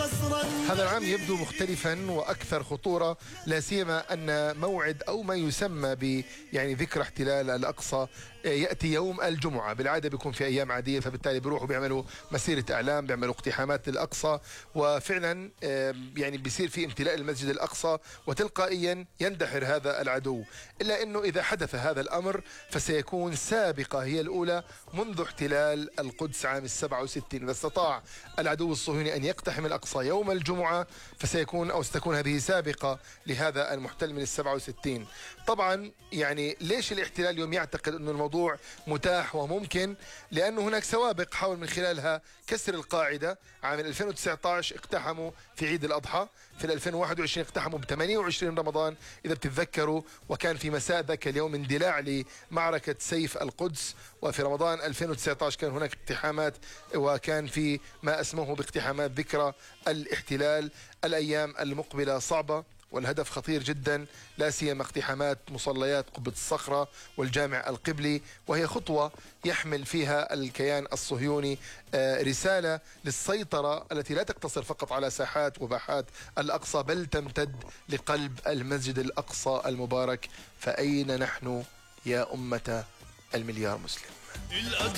هذا العام يبدو مختلفا وأكثر خطورة، لا سيما أن موعد أو ما يسمى يعني ذكرى احتلال الأقصى يأتي يوم الجمعة. بالعادة بيكون في أيام عادية، فبالتالي بيروحوا بيعملوا مسيرة إعلام، بيعملوا اقتحامات للأقصى، وفعلا يعني بيصير في امتلاء المسجد الأقصى وتلقائيا يندحر هذا العدو. إلا أنه إذا حدث هذا الأمر فسيكون سابقة هي الأولى منذ احتلال القدس عام 67. إذا استطاع العدو الصهيوني أن يقتحم الأقصى يوم الجمعة ستكون هذه سابقة لهذا المحتل من 67. طبعا يعني ليش الاحتلال اليوم يعتقد أن الموضوع متاح وممكن؟ لأنه هناك سوابق حاول من خلالها كسر القاعدة. عام 2019 اقتحموا في عيد الأضحى، في 2021 اقتحموا ب 28 رمضان إذا بتتذكروا، وكان في مساء ذاك اليوم اندلاع لمعركة سيف القدس. وفي رمضان 2019 كان هناك اقتحامات، وكان في ما أسموه باقتحامات ذكرى الاحتلال. الأيام المقبلة صعبة والهدف خطير جدا، لا سيما اقتحامات مصليات قبة الصخرة والجامع القبلي، وهي خطوة يحمل فيها الكيان الصهيوني رسالة للسيطرة التي لا تقتصر فقط على ساحات وباحات الأقصى، بل تمتد لقلب المسجد الأقصى المبارك. فأين نحن يا أمة المليار مسلم؟